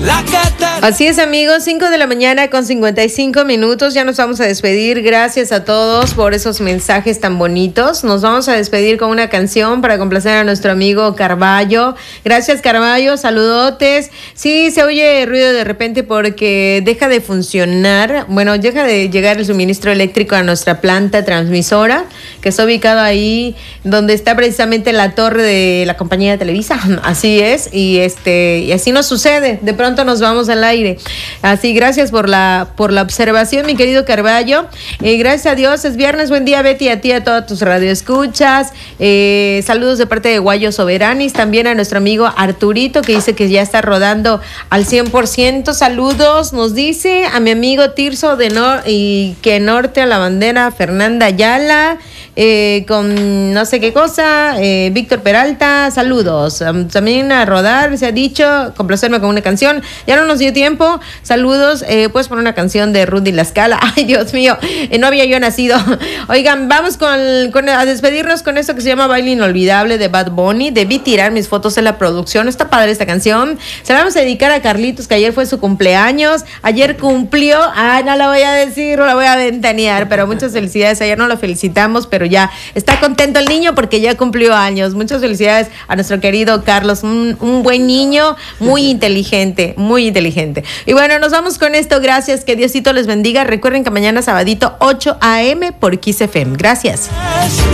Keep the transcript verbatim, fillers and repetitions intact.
Así es, amigos, cinco de la mañana con cincuenta y cinco minutos. Ya nos vamos a despedir. Gracias a todos por esos mensajes tan bonitos. Nos vamos a despedir con una canción para complacer a nuestro amigo Carballo. Gracias, Carballo. Saludotes. Sí, se oye ruido de repente porque deja de funcionar. Bueno, deja de llegar el suministro eléctrico a nuestra planta transmisora, que está ubicado ahí donde está precisamente la torre de la compañía de Televisa. Así es. Y este y así nos sucede. De pronto nos vamos al aire. Así, gracias por la por la observación, mi querido Carballo. Eh, gracias a Dios, es viernes. Buen día, Betty, a ti, a todas tus radioescuchas. Eh, saludos de parte de Guayo Soberanis, también a nuestro amigo Arturito, que dice que ya está rodando al cien por ciento. Saludos, nos dice a mi amigo Tirso de Nor y que norte a la bandera, Fernanda Ayala, eh, con no sé qué cosa, eh, Víctor Peralta, saludos. Um, también a rodar, se ha dicho, complacerme con una canción. Ya no nos dio tiempo. Saludos, eh, puedes poner una canción de Rudy La Scala. Ay, Dios mío, eh, no había yo nacido. Oigan, vamos con, con a despedirnos con esto que se llama Baile Inolvidable de Bad Bunny. Debí tirar mis fotos en la producción. Está padre esta canción. Se la vamos a dedicar a Carlitos, que ayer fue su cumpleaños. Ayer cumplió. Ay, no la voy a decir, no la voy a ventanear, pero muchas felicidades. Ayer no lo felicitamos, pero ya está contento el niño porque ya cumplió años. Muchas felicidades a nuestro querido Carlos. Un, un buen niño, muy inteligente, muy inteligente. Y bueno, nos vamos con esto. Gracias, que Diosito les bendiga. Recuerden que mañana sabadito ocho a eme por Kiss F M. Gracias.